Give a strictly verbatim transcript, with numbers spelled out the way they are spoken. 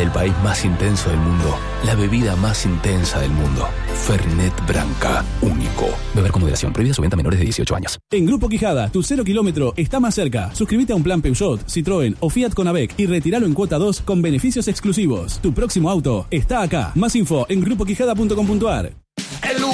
el país más intenso del mundo, la bebida más intensa del mundo. Fernet Branca, único. Beber con moderación, prohibida su venta a menores de dieciocho años. En Grupo Quijada, tu cero kilómetro está más cerca. Suscríbete a un plan Peugeot, Citroën o Fiat con A V E C y retíralo en cuota dos con beneficios exclusivos. Tu próximo auto está acá. Más info en grupo quijada punto com punto a r.